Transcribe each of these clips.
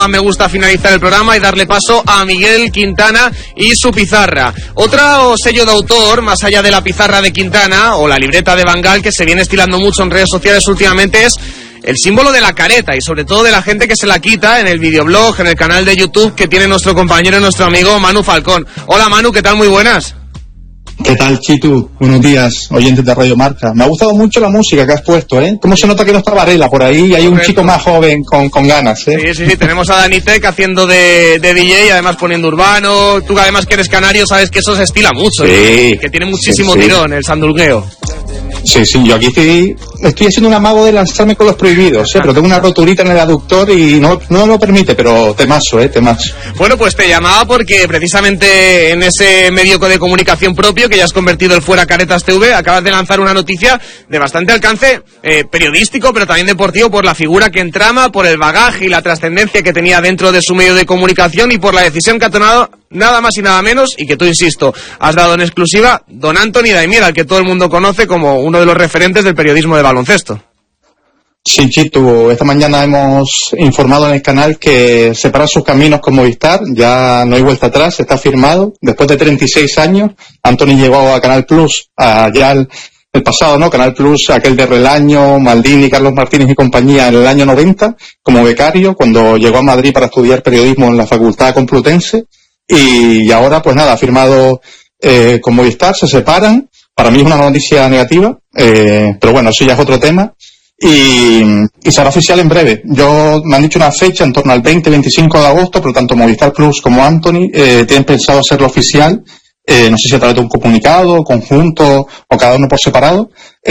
Me gusta finalizar el programa y darle paso a Miguel Quintana y su pizarra. Otro sello de autor, más allá de la pizarra de Quintana o la libreta de Van Gaal, que se viene estilando mucho en redes sociales últimamente, es el símbolo de la careta y sobre todo de la gente que se la quita en el videoblog, en el canal de YouTube que tiene nuestro compañero y nuestro amigo Manu Falcón. Hola Manu, ¿qué tal? Muy buenas. ¿Qué tal, Chitu? Buenos días, oyentes de Radio Marca. Me ha gustado mucho la música que has puesto, ¿eh? ¿Cómo se nota que no está Varela por ahí? Hay un chico más joven con ganas, ¿eh? Sí, tenemos a Dani Tech haciendo de DJ y además poniendo urbano. Tú que además que eres canario sabes que eso se estila mucho, sí, que tiene muchísimo tirón el sandungueo. Sí, yo aquí estoy haciendo un amago de lanzarme con los prohibidos, pero tengo una roturita en el aductor y no lo permite, pero temazo. Bueno, pues te llamaba porque precisamente en ese medio de comunicación propio que ya has convertido el Fuera Caretas TV, acabas de lanzar una noticia de bastante alcance periodístico, pero también deportivo, por la figura que entrama, por el bagaje y la trascendencia que tenía dentro de su medio de comunicación y por la decisión que ha tomado nada más y nada menos, y que tú, insisto, has dado en exclusiva, don Anthony Daimiel, al que todo el mundo conoce como uno de los referentes del periodismo de baloncesto. Sí, Chitu, esta mañana hemos informado en el canal que separa sus caminos con Movistar, ya no hay vuelta atrás, está firmado. Después de 36 años, Anthony llegó a Canal Plus, ya el pasado, ¿no? Canal Plus, aquel de Relaño, Maldini, Carlos Martínez y compañía, en el año 90, como becario, cuando llegó a Madrid para estudiar periodismo en la Facultad Complutense. Y ahora, pues nada, ha firmado con Movistar, se separan. Para mí es una noticia negativa, pero bueno, eso ya es otro tema. Y será oficial en breve. Me han dicho una fecha en torno al 20-25 de agosto, pero tanto Movistar Plus como Anthony tienen pensado hacerlo oficial, no sé si a través de un comunicado, conjunto o cada uno por separado,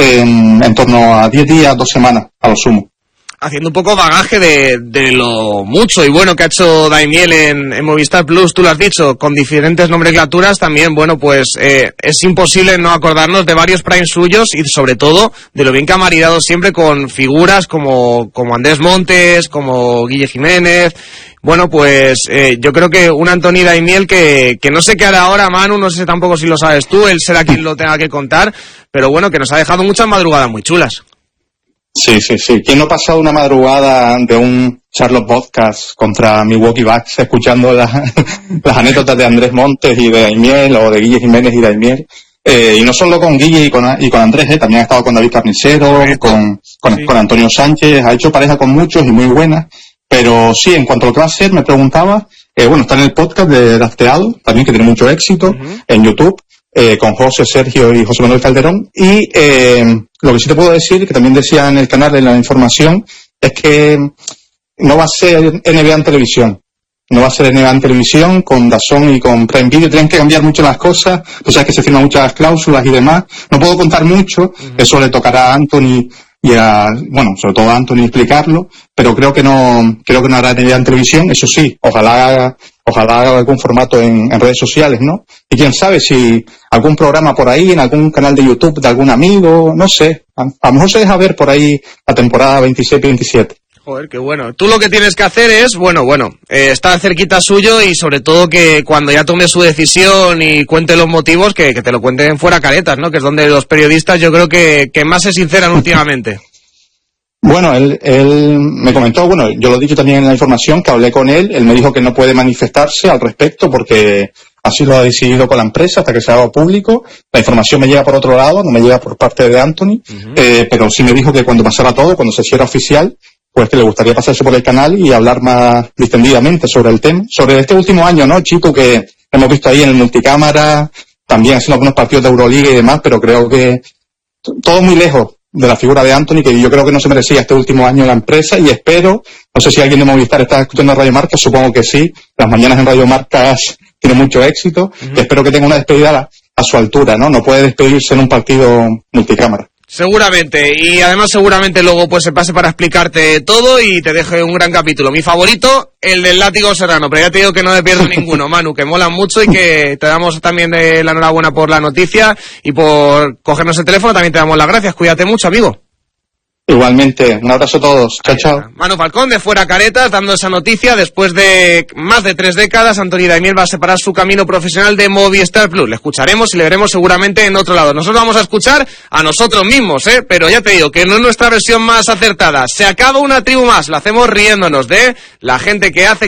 en torno a 10 días, 2 semanas, a lo sumo. Haciendo un poco bagaje de lo mucho y bueno que ha hecho Daimiel en Movistar Plus, tú lo has dicho, con diferentes nomenclaturas también, bueno, pues es imposible no acordarnos de varios primes suyos y sobre todo de lo bien que ha maridado siempre con figuras como Andrés Montes, como Guille Jiménez. Bueno, pues yo creo que un Anthony Daimiel que no sé qué hará ahora, Manu, no sé tampoco si lo sabes tú, él será quien lo tenga que contar, pero bueno, que nos ha dejado muchas madrugadas muy chulas. Sí. ¿Quién no ha pasado una madrugada de un Charlotte Podcast contra Milwaukee Bucks escuchando las anécdotas de Andrés Montes y de Daimiel, o de Guille Jiménez y Daimiel? Y no solo con Guille y con Andrés, también ha estado con David Carnicero, con Antonio Sánchez, ha hecho pareja con muchos y muy buenas. Pero sí, en cuanto a lo que va a ser, me preguntaba, está en el podcast de Drafteado, también que tiene mucho éxito, en YouTube. Con José, Sergio y José Manuel Calderón, y lo que sí te puedo decir, que también decía en el canal de la información, es que no va a ser NBA en televisión, con DAZN y con Prime Video, tienen que cambiar mucho las cosas, tú sabes que se firman muchas cláusulas y demás, no puedo contar mucho, eso le tocará a Anthony y sobre todo a Anthony explicarlo, pero creo que no hará NBA en televisión, eso sí, ojalá haga algún formato en redes sociales, ¿no? Y quién sabe si algún programa por ahí, en algún canal de YouTube de algún amigo, no sé, a lo mejor se deja ver por ahí la temporada 26-27. Joder, qué bueno. Tú lo que tienes que hacer es, estar cerquita suyo y sobre todo que cuando ya tome su decisión y cuente los motivos, que te lo cuenten fuera caretas, ¿no? Que es donde los periodistas yo creo que más se sinceran últimamente. Bueno, él me comentó, yo lo he dicho también en la información, que hablé con él me dijo que no puede manifestarse al respecto porque así lo ha decidido con la empresa hasta que se haga público. La información me llega por otro lado, no me llega por parte de Anthony, pero sí me dijo que cuando pasara todo, cuando se hiciera oficial, pues que le gustaría pasarse por el canal y hablar más distendidamente sobre el tema, sobre este último año, ¿no, chico? Que hemos visto ahí en el multicámara, también haciendo algunos partidos de Euroliga y demás, pero creo que todo muy lejos de la figura de Anthony, que yo creo que no se merecía este último año en la empresa, y espero, no sé si alguien de Movistar está escuchando Radio Marca, supongo que sí, las mañanas en Radio Marca tiene mucho éxito, y espero que tenga una despedida a su altura, ¿no? No puede despedirse en un partido multicámara. Seguramente, y además seguramente luego pues se pase para explicarte todo y te deje un gran capítulo. Mi favorito, el del látigo serrano, pero ya te digo que no me pierdo ninguno, Manu, que molan mucho y que te damos también la enhorabuena por la noticia y por cogernos el teléfono, también te damos las gracias. Cuídate mucho, amigo. Igualmente, un abrazo a todos. Chao. Manu Falcón de Fuera Caretas dando esa noticia. Después de más de 3 décadas, Anthony Daimiel va a separar su camino profesional de Movistar Plus. Le escucharemos y le veremos seguramente en otro lado. Nosotros vamos a escuchar a nosotros mismos, pero ya te digo que no es nuestra versión más acertada. Se acaba una tribu más, la hacemos riéndonos de la gente que hace